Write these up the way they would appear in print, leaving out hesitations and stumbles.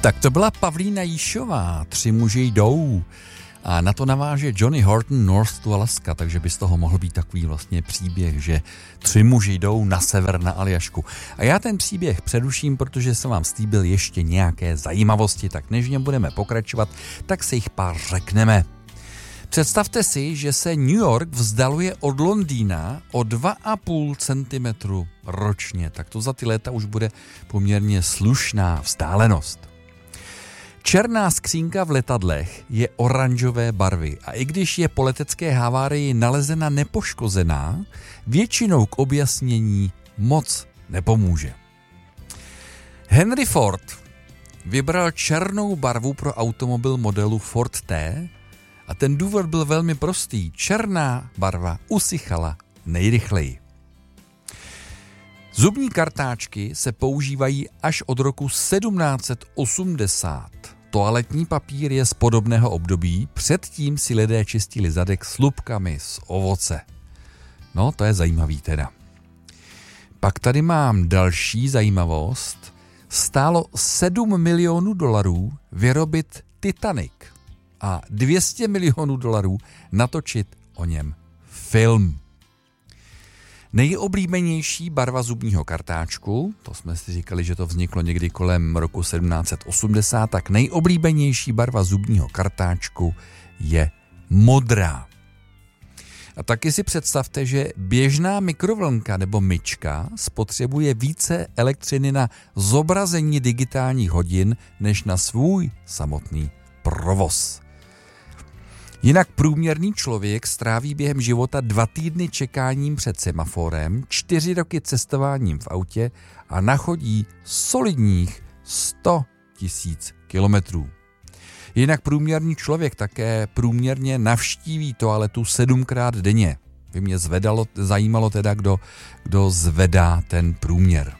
Tak to byla Pavlína Jíšová, 3 muži jdou. A na to naváže Johnny Horton, North to Alaska, takže by z toho mohl být takový vlastně příběh, že 3 muži jdou na sever na Aljašku. A já ten příběh přeruším, protože jsem vám slíbil ještě nějaké zajímavosti, tak než v něm budeme pokračovat, tak se jich pár řekneme. Představte si, že se New York vzdaluje od Londýna o 2,5 cm ročně, tak to za ty léta už bude poměrně slušná vzdálenost. Černá skřínka v letadlech je oranžové barvy a i když je po letecké havárii nalezena nepoškozená, většinou k objasnění moc nepomůže. Henry Ford vybral černou barvu pro automobil modelu Ford T a ten důvod byl velmi prostý. Černá barva usychala nejrychleji. Zubní kartáčky se používají až od roku 1780. Toaletní papír je z podobného období, předtím si lidé čistili zadek slupkami z ovoce. No, to je zajímavý teda. Pak tady mám další zajímavost. Stálo $7 milionů vyrobit Titanic a $200 milionů natočit o něm film. Nejoblíbenější barva zubního kartáčku, to jsme si říkali, že to vzniklo někdy kolem roku 1780, tak nejoblíbenější barva zubního kartáčku je modrá. A taky si představte, že běžná mikrovlnka nebo myčka spotřebuje více elektřiny na zobrazení digitálních hodin, než na svůj samotný provoz. Jinak průměrný člověk stráví během života 2 týdny čekáním před semaforem, 4 roky cestováním v autě a nachodí solidních 100 000 kilometrů. Jinak průměrný člověk také průměrně navštíví toaletu 7krát denně. By mě zajímalo teda, kdo zvedá ten průměr.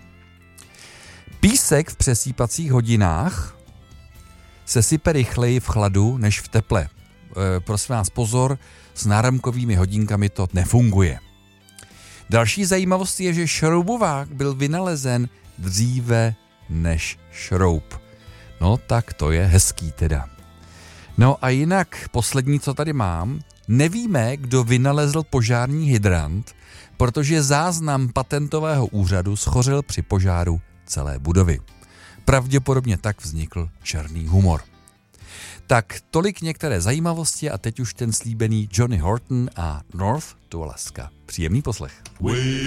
Písek v přesýpacích hodinách se sype rychleji v chladu než v teple. Prosím vás pozor, s náramkovými hodinkami to nefunguje. Další zajímavost je, že šroubovák byl vynalezen dříve než šroub. No tak to je hezký teda. No a jinak poslední, co tady mám, nevíme, kdo vynalezl požární hydrant, protože záznam patentového úřadu schořel při požáru celé budovy. Pravděpodobně tak vznikl černý humor. Tak tolik některé zajímavosti a teď už ten slíbený Johnny Horton a North to Alaska. Příjemný poslech.